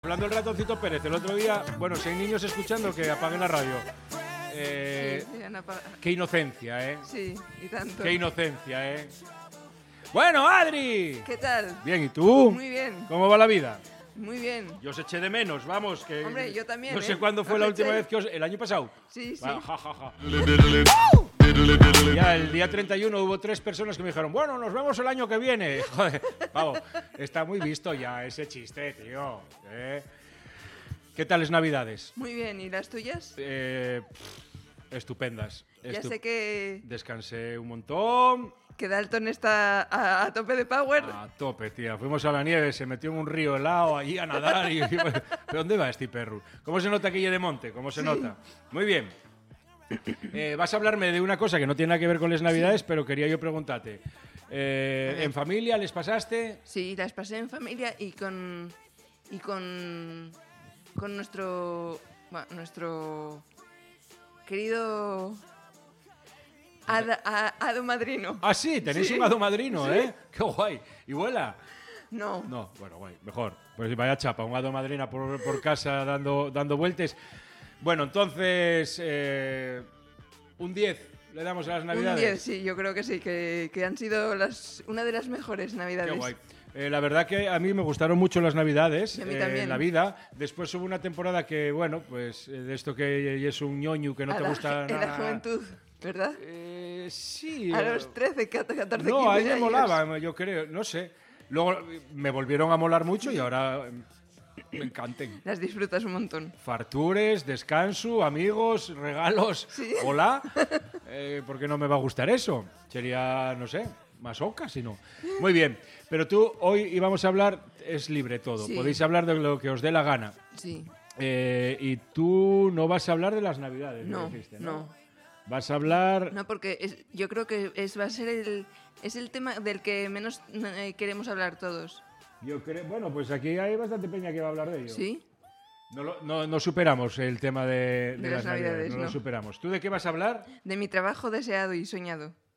Hablando del ratoncito Pérez, el otro día, bueno, si hay niños escuchando, que apaguen la radio. Qué inocencia, ¿eh? Sí, y tanto. Qué inocencia, ¿eh? Bueno, Adri. ¿Qué tal? Bien, ¿y tú? Muy bien. ¿Cómo va la vida? Muy bien. Yo os eché de menos, vamos, que... Hombre, yo también, No sé cuándo fue la última vez que os... ¿El año pasado? Sí, sí. Ja, ja, ja. Ya, el día 31 hubo 3 personas que me dijeron, bueno, nos vemos el año que viene. Joder, vamos, está muy visto ya ese chiste, tío. ¿Qué tal es Navidades? Muy bien, ¿y las tuyas? Estupendas. Ya sé que Descansé un montón. que Dalton está a tope de power. A tope, tía. Fuimos a la nieve, se metió en un río helado allí a nadar. ¿Pero dónde va este perro? ¿Cómo se nota Quille de Monte? ¿Cómo se nota? Muy bien. Vas a hablarme de una cosa que no tiene nada que ver con las Navidades, pero quería yo preguntarte. ¿En familia les pasaste? Sí, las pasé en familia y con nuestro querido hado madrino. Ah, sí, tenéis Sí. un hado madrino, Sí. ¿eh? Qué guay. ¿Y vuela? No. No, bueno, guay, mejor. Pues vaya chapa, un hado madrina por casa dando vueltas. Bueno, entonces, un 10 le damos a las Navidades. Un 10, sí, yo creo que sí, que han sido una de las mejores Navidades. Qué guay. La verdad que a mí me gustaron mucho las Navidades. Y a mí también. En la vida. Después hubo una temporada que, bueno, pues de esto que es un ñoño que no te gusta En nada. la juventud, ¿verdad? Sí. A los 13, 14, 15 No, a mí me años. molaba, yo creo, no sé. Luego me volvieron a molar mucho y ahora me encantan. Las disfrutas un montón. Fartures, descanso, amigos, regalos. Sí. Hola. ¿Por qué no me va a gustar eso? Sería, no sé, masoca, si no. Muy bien. Pero tú, hoy íbamos a hablar, es libre todo. Sí. Podéis hablar de lo que os dé la gana. Sí. Y tú no vas a hablar de las Navidades, me No, dijiste, no. Vas a hablar... No, porque yo creo que va a ser el tema del que menos queremos hablar todos. Yo creo, bueno, pues aquí hay bastante peña que va a hablar de ello. ¿Sí? No superamos el tema de De las Navidades, no no. lo superamos. ¿Tú de qué vas a hablar? De mi trabajo deseado y soñado.